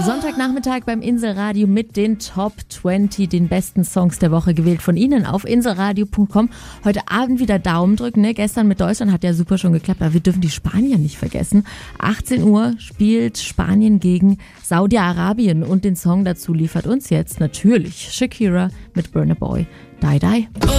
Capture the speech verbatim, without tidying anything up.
Sonntagnachmittag beim Inselradio mit den Top zwanzig, den besten Songs der Woche gewählt von Ihnen auf inselradio punkt com. Heute Abend wieder Daumen drücken, ne? Gestern mit Deutschland hat ja super schon geklappt, aber wir dürfen die Spanier nicht vergessen. achtzehn Uhr spielt Spanien gegen Saudi-Arabien und den Song dazu liefert uns jetzt natürlich Shakira mit Burna Boy. Die Die.